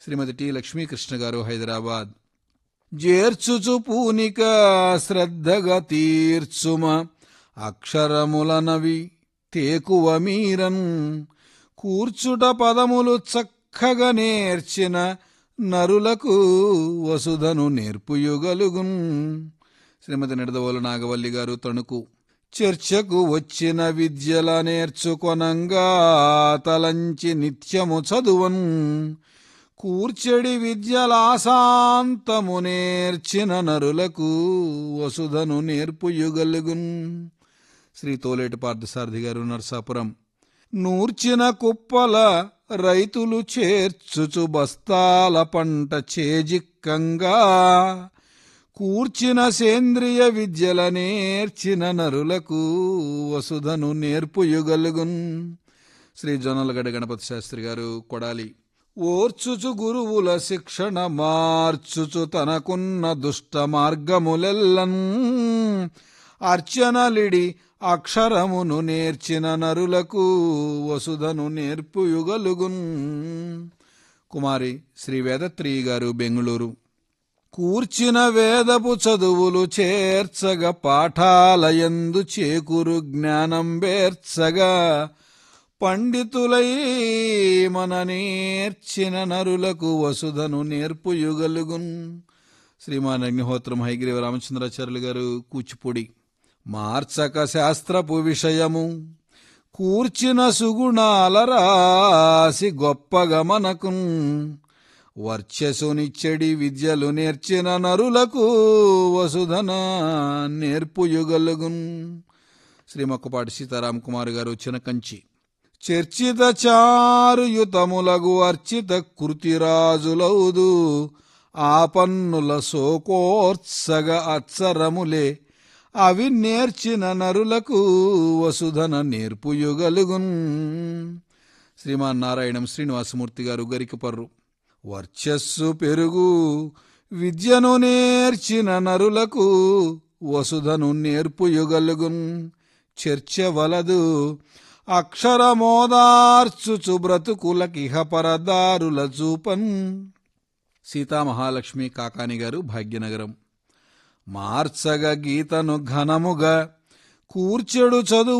శ్రీమతి T Lakshmi Krishna గారు, హైదరాబాద్. జేర్చుచు పూనిక శ్రద్ధగా తీర్చుమ అక్షరములనవి తేకువ మీరన్ కూర్చుట పదములు చక్కగా నేర్చిన నరులకు వసుధను నేర్పుయుగలుగున్. శ్రీమతి నిడదవోలు నాగవల్లి గారు, తణుకు. చర్చకు వచ్చిన విద్యల నేర్చుకొనంగా తలంచి నిత్యము చదువన్ కూర్చెడి విద్యలాశాంతము నేర్చిన నరులకు వసుధను నేర్పుయుగలుగున్. శ్రీ తోలేటి పార్థసారథి గారు, నర్సాపురం. నూర్చిన కుప్పల రైతులు చేర్చుచు బస్తాల పంట చేజిక్కంగా కూర్చిన సేంద్రియ విద్యల నేర్చిన నరులకు వసుధను నేర్పుయుగలుగున్. శ్రీ జొన్నలగడ్డ గణపతి శాస్త్రి గారు, కొడాలి. ఓర్చుచు గురువుల శిక్షణ మార్చుచు తనకున్న దుష్ట మార్గములెల్లన్ అర్చనలిడి అక్షరమును నేర్చిన నరులకు వసుధను నేర్పుయుగలుగున్. కుమారి శ్రీ వేదత్రి గారు, బెంగుళూరు. కూర్చిన వేదపు చదువులు చేర్చగా పాఠాలయందు చేకూరు జ్ఞానం బేర్చగా పండితులై మన నేర్చిన నరులకు వసుధను నేర్పుయుగలుగున్. శ్రీమాన్ అగ్నిహోత్రం హైగ్రీవ రామచంద్రాచార్యులు గారు, కూచిపూడి. మార్చక శాస్త్రపు విషయము కూర్చిన సుగుణాల రాసి గొప్పగా మనకున్ వర్చసునిచ్చడి విద్యలు నేర్చిన నరులకు వసుధన నేర్పుయుగలుగున్. శ్రీ మొక్కపాటి సీతారాం కుమార్ గారు, చినకంచి. చర్చిత చారుయుతములగు అర్చిత కృతిరాజులౌదు ఆపన్నుల సోకోర్త్సగ అత్సరములే అవి నేర్చిన నరులకు వసుధన నేర్పుయుగలుగున్. శ్రీమాన్ నారాయణం శ్రీనివాసమూర్తి గారు, గరికపర్రు. వర్చస్సు పెరుగు విద్యను నేర్చిన నరులకు వసుధను నేర్పుయుగలుగున్. చర్చ వలదు అక్షరమోదార్చుచు బ్రతుకులకిహ పరదారుల చూపన్. సీతామహాలక్ష్మి కాకాని గారు, భాగ్యనగరం. మార్చగ గీతను ఘనముగా కూర్చెడు చదువు